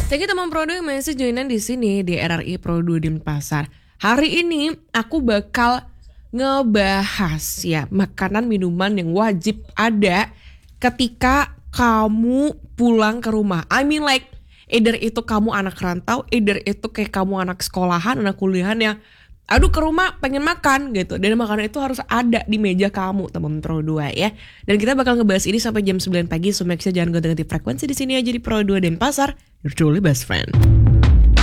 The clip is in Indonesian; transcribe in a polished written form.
Thank you teman Pro 2 yang masih joinan di sini di RRI Pro 2 Denpasar. Hari ini aku bakal ngebahas ya makanan minuman yang wajib ada ketika kamu pulang ke rumah. I mean like either itu kamu anak rantau, either itu kayak kamu anak sekolahan, anak kuliahan yang aduh ke rumah pengen makan gitu. Dan makanan itu harus ada di meja kamu teman Pro 2 ya. Dan kita bakal ngebahas ini sampai jam 9 pagi. So make sure jangan ganti-ganti frekuensi di sini aja di Pro 2 Denpasar. Your truly best friend.